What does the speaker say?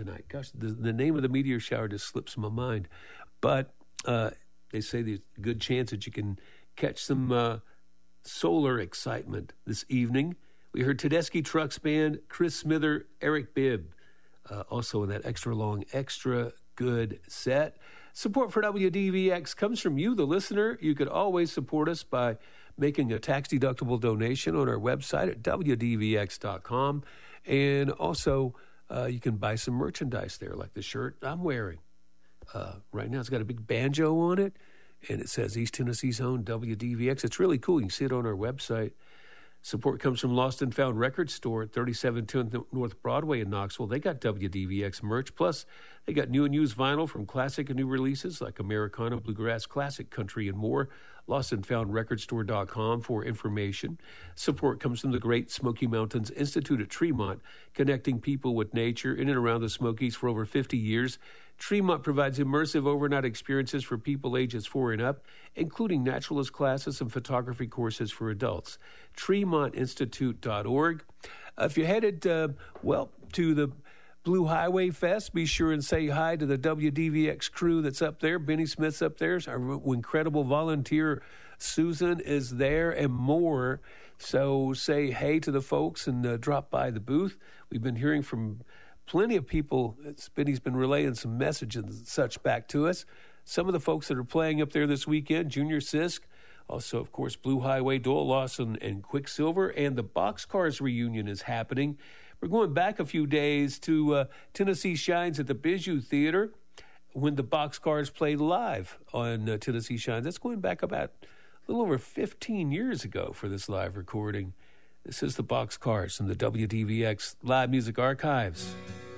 tonight. Gosh, the name of the meteor shower just slips my mind. But they say there's a good chance that you can catch some solar excitement this evening. We heard Tedeschi Trucks Band, Chris Smither, Eric Bibb, also in that extra long, extra good set. Support for WDVX comes from you, the listener. You could always support us by making a tax-deductible donation on our website at WDVX.com. And also, you can buy some merchandise there, like the shirt I'm wearing. Right now, it's got a big banjo on it, and it says East Tennessee's own WDVX. It's really cool. You can see it on our website. Support comes from Lost and Found Record Store at 3710 North Broadway in Knoxville. They got WDVX merch. Plus, they got new and used vinyl from classic and new releases like Americana, Bluegrass, Classic, Country, and more. LostandFoundRecordStore.com for information. Support comes from the Great Smoky Mountains Institute at Tremont, connecting people with nature in and around the Smokies for over 50 years. Tremont provides immersive overnight experiences for people ages 4 and up, including naturalist classes and photography courses for adults. TremontInstitute.org. If you're headed, to the Blue Highway Fest, be sure and say hi to the WDVX crew that's up there. Benny Smith's up there. Our incredible volunteer Susan is there, and more. So say hey to the folks and drop by the booth. We've been hearing from plenty of people. Benny's been relaying some messages and such back to us. Some of the folks that are playing up there this weekend, Junior Sisk, also, of course, Blue Highway, Doyle Lawson, and Quicksilver, and the Boxcars reunion is happening. We're going back a few days to Tennessee Shines at the Bijou Theater when the Boxcars played live on Tennessee Shines. That's going back about a little over 15 years ago for this live recording. This is the Boxcars from the WDVX Live Music Archives.